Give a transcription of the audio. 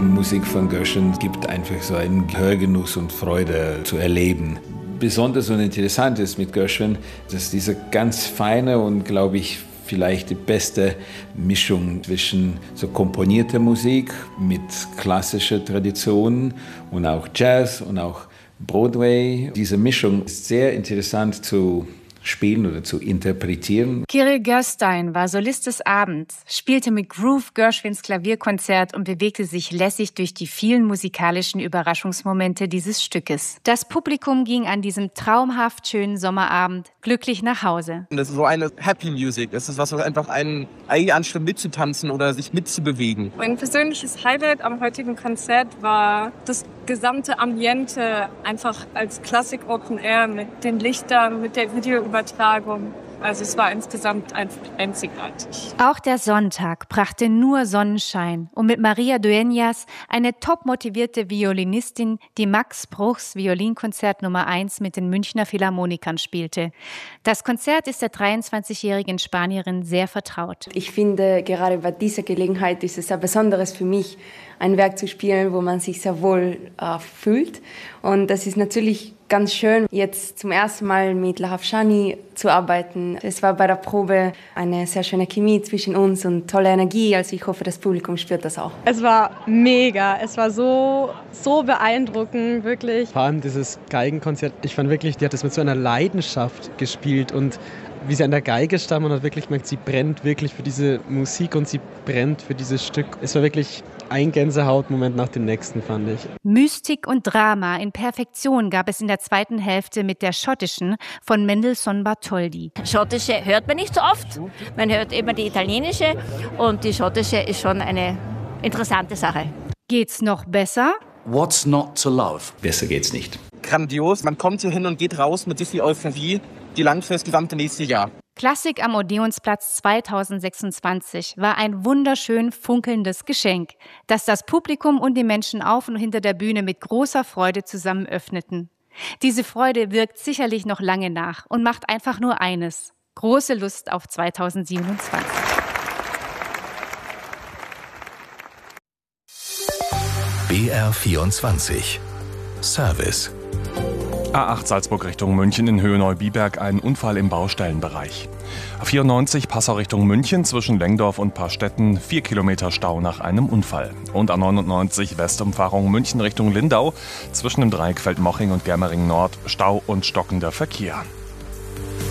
Musik von Gershwin gibt einfach so einen Hörgenuss und Freude zu erleben. Besonders und interessant ist mit Gershwin, dass diese ganz feine und, glaube ich, vielleicht die beste Mischung zwischen so komponierter Musik mit klassischer Tradition und auch Jazz und auch Broadway. Diese Mischung ist sehr interessant zu spielen oder zu interpretieren. Kirill Gerstein war Solist des Abends, spielte mit Groove Gershwins Klavierkonzert und bewegte sich lässig durch die vielen musikalischen Überraschungsmomente dieses Stückes. Das Publikum ging an diesem traumhaft schönen Sommerabend glücklich nach Hause. Das ist so eine Happy Music. Das ist was einfach einen eigentlich anstimmt, mitzutanzen oder sich mitzubewegen. Mein persönliches Highlight am heutigen Konzert war das gesamte Ambiente, einfach als Klassik Open Air mit den Lichtern, mit der Videoübertragung. Also es war insgesamt einfach einzigartig. Auch der Sonntag brachte nur Sonnenschein und mit Maria Dueñas eine top-motivierte Violinistin, die Max Bruchs Violinkonzert Nummer 1 mit den Münchner Philharmonikern spielte. Das Konzert ist der 23-jährigen Spanierin sehr vertraut. Ich finde, gerade bei dieser Gelegenheit ist es ein Besonderes für mich, ein Werk zu spielen, wo man sich sehr wohl fühlt. Und das ist natürlich ganz schön, jetzt zum ersten Mal mit Lahav Shani zu arbeiten. Es war bei der Probe eine sehr schöne Chemie zwischen uns und tolle Energie. Also ich hoffe, das Publikum spürt das auch. Es war mega. Es war so beeindruckend, wirklich. Vor allem dieses Geigenkonzert. Ich fand wirklich, die hat das mit so einer Leidenschaft gespielt und wie sie an der Geige stand, man hat wirklich gemerkt, sie brennt wirklich für diese Musik und sie brennt für dieses Stück. Es war wirklich ein Gänsehautmoment nach dem nächsten, fand ich. Mystik und Drama in Perfektion gab es in der zweiten Hälfte mit der schottischen von Mendelssohn Bartholdy. Schottische hört man nicht so oft. Man hört immer die italienische und die schottische ist schon eine interessante Sache. Geht's noch besser? What's not to love? Besser geht's nicht. Grandios. Man kommt hier hin und geht raus mit dieser Euphorie, die langt für das gesamte nächste Jahr. Klassik am Odeonsplatz 2026 war ein wunderschön funkelndes Geschenk, das das Publikum und die Menschen auf und hinter der Bühne mit großer Freude zusammen öffneten. Diese Freude wirkt sicherlich noch lange nach und macht einfach nur eines: große Lust auf 2027. BR24 Service. A8 Salzburg Richtung München in Höhe Neubiberg, ein Unfall im Baustellenbereich. A94 Passau Richtung München zwischen Lengdorf und Parstetten, 4 Kilometer Stau nach einem Unfall. Und A99 Westumfahrung München Richtung Lindau zwischen dem Dreieck Feldmoching und Germering Nord, Stau und stockender Verkehr.